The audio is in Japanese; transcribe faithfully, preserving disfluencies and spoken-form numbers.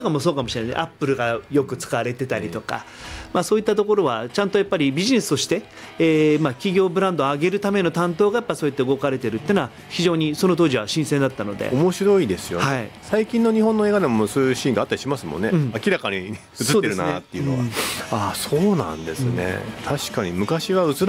もそうかもしれない、アップルがよく使われてたりとか、まあ、そういったところはちゃんとやっぱりビジネスとして、えーまあ企業ブランドを上げるための担当がやっぱそうやって動かれてるっていうのは非常にその当時は新鮮だったので面白いですよね、はい、最近の日本の映画でもそういうシーンがあったりしますもんね、うん、明らかに映ってるなっていうのは、ね、うん、ああそうなんですね、うん、確かに昔は映ら